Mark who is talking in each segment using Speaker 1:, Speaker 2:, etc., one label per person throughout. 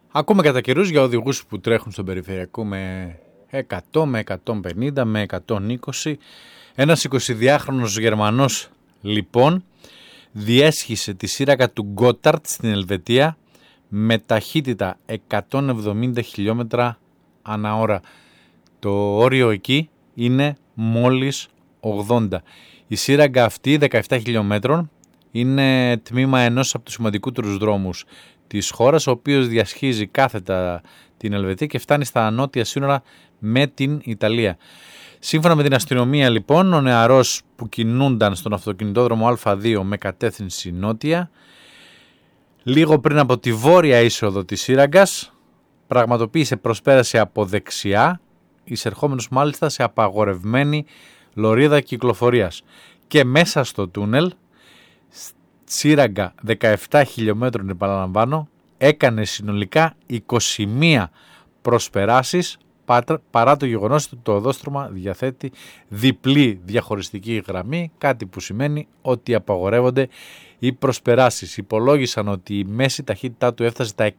Speaker 1: Ακούμε κατά καιρούς για οδηγούς που τρέχουν στον περιφερειακό με 100, με 150, με 120. Ένας 22χρονος Γερμανός λοιπόν διέσχισε τη σύραγγα του Γκόταρτ στην Ελβετία με ταχύτητα 170 χιλιόμετρα ανά ώρα. Το όριο εκεί είναι μόλις 80. Η σύραγγα αυτή 17 χιλιόμετρων είναι τμήμα ενός από τους σημαντικότερους δρόμους της χώρας, ο οποίος διασχίζει κάθετα την Ελβετία και φτάνει στα νότια σύνορα με την Ιταλία. Σύμφωνα με την αστυνομία λοιπόν, ο νεαρός που κινούνταν στον αυτοκινητόδρομο Α2 με κατεύθυνση νότια, λίγο πριν από τη βόρεια είσοδο της σύραγγας, πραγματοποίησε προσπέραση από δεξιά, εισερχόμενος μάλιστα σε απαγορευμένη λωρίδα κυκλοφορίας. Και μέσα στο τούνελ, σύραγγα 17 χιλιόμετρων επαναλαμβάνω, έκανε συνολικά 21 προσπεράσεις, παρά το γεγονός ότι το οδόστρωμα διαθέτει διπλή διαχωριστική γραμμή, κάτι που σημαίνει ότι απαγορεύονται οι προσπεράσεις. Υπολόγισαν ότι η μέση ταχύτητά του έφτασε τα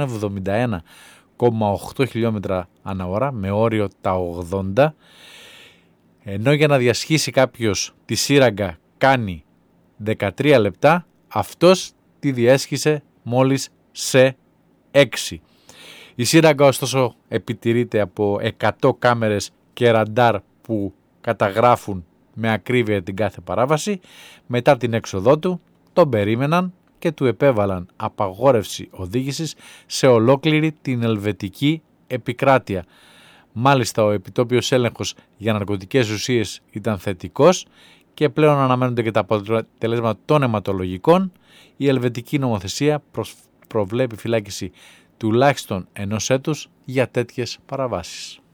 Speaker 1: 171,8 χιλιόμετρα ανά ώρα με όριο τα 80, ενώ για να διασχίσει κάποιος τη σύραγγα κάνει 13 λεπτά, αυτός τη διέσχισε μόλις σε 6. Η σύραγγα ωστόσο επιτηρείται από 100 κάμερες και ραντάρ που καταγράφουν με ακρίβεια την κάθε παράβαση. Μετά την έξοδό του τον περίμεναν και του επέβαλαν απαγόρευση οδήγησης σε ολόκληρη την ελβετική επικράτεια. Μάλιστα ο επιτόπιος έλεγχος για ναρκωτικές ουσίες ήταν θετικός και πλέον αναμένονται και τα αποτελέσματα των αιματολογικών. Η ελβετική νομοθεσία προβλέπει φυλάκιση τουλάχιστον 1 έτους για τέτοιες παραβάσεις.